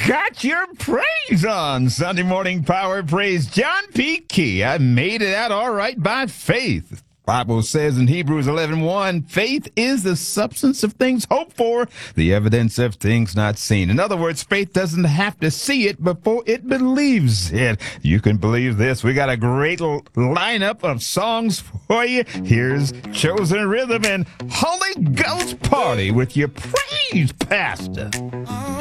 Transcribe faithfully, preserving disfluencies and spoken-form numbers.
got your praise on Sunday Morning Power Praise. John P. Key, I made it out all right by faith. Bible says in Hebrews eleven one, faith is the substance of things hoped for, the evidence of things not seen. In other words, faith doesn't have to see it before it believes it. You can believe this. We got a great l- lineup of songs for you. Here's Chosen Rhythm and Holy Ghost Party with your praise pastor.